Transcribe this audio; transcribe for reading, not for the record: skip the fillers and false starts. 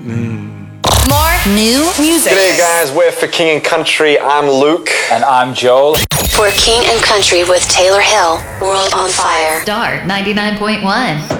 More new music. G'day guys, we're for King and Country. I'm Luke. And I'm Joel. For King and Country with Taylor Hill, World on Fire. Star 99.1.